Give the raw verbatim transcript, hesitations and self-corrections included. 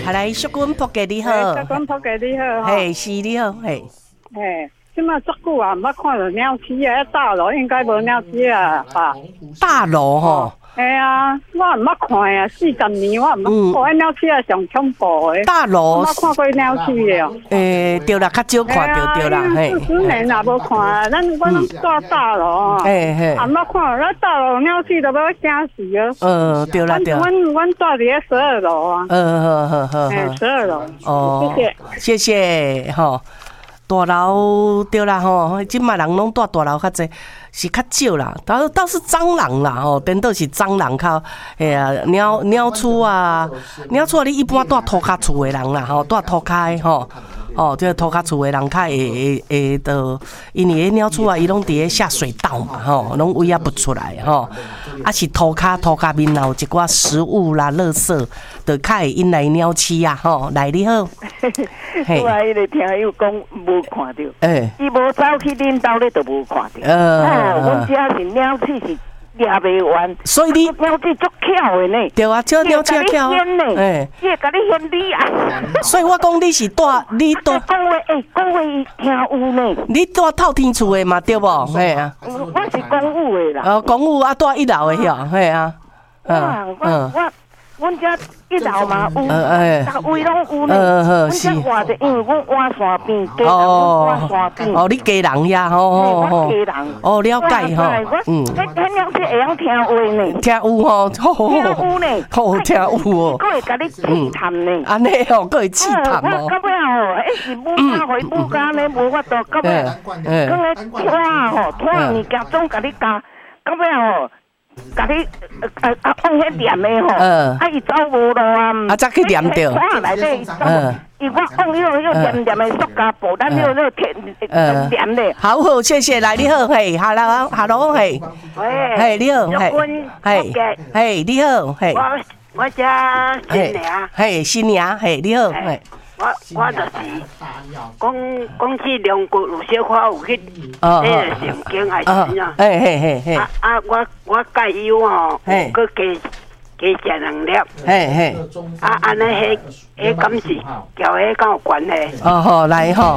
下来淑君仆家你好， 淑君仆家你好， 嘿是你好，嘿， 嘿，即马足久啊，毋捌看到鸟鼠啊，大楼应该无鸟鼠啊吧？ 大楼吼。 哎呀，我毋捌看啊，四十年我毋捌看，鸟鼠啊上恐怖的。 大楼， 我捌看过鸟鼠的哦。 诶，对啦，较少看到对啦，嘿。 四十年也无看，咱我拢住大楼， 嘿嘿。 也毋捌看，咱大楼鸟鼠都要惊死哦。 嗯，对啦对啦。 阮阮住伫咧十二楼啊。 嗯好好好。 哎，十二楼。 哦， 谢谢。 谢谢吼。大楼对啦吼，即卖人拢住大楼较济，是较少啦。倒倒是蟑螂啦吼，颠倒是蟑螂较，哎呀，鸟鸟鼠啊，鸟鼠啊，你一般住土骹厝的人啦吼，住土骹的吼。哦，这土骹厝的人较会会会的，因为迄鸟鼠啊，伊拢伫咧下水道嘛，吼，拢胃啊不出来吼，啊是土骹土骹面有一寡食物啦、垃圾，就较会引来鸟鼠啊，吼，来你好， 嘿，我迄个听友讲无看到，诶，伊无走去恁兜咧，就无看到，呃，哦，阮遮是鸟鼠是。抓袂完， 所以你鸟鼠足巧的呢。 对啊，这鸟鼠巧。 哎，伊会甲你掀你啊。 所以我讲你是住你住。 讲话诶，讲话伊听有呢。 你住透天厝的嘛，对无？嘿啊。 我是公务的啦。 哦，公务啊，住一楼的遐，嘿啊。 嗯嗯。我阮遮一楼嘛有，逐位拢有呢。阮遮换者，因为阮换山边，家人换山边。 哦，你家人呀，吼吼吼。家人。 哦，了解吼。 嗯。迄迄鸟是会晓听话呢。 听有吼，好好好。 听有呢。 好听有哦。 佫会甲你试探呢。 安尼哦，佫会试探哦。 到尾吼，迄是母家回母家呢，无法度。到尾，佫咧拖吼，拖物件总甲你教。到尾吼。甲你呃呃放迄念的吼，啊伊走无路啊， 啊则去念着， 看内底伊走，伊我放迄个迄个黏黏的塑胶布，咱迄个迄个贴黏的。 好好，谢谢，来你好，嘿，hello hello 嘿，嘿你好，嘿，嘿嘿你好，嘿， 我我遮新娘， 嘿新娘，嘿你好，嘿。 我我就是讲讲起两国有小可有去迄个圣经还是怎啊？ 嘿嘿嘿嘿。 啊啊！我我介友吼，佮加加食两粒。 嘿嘿。 啊安尼迄迄敢是交迄敢有关系？ 哦吼，来吼。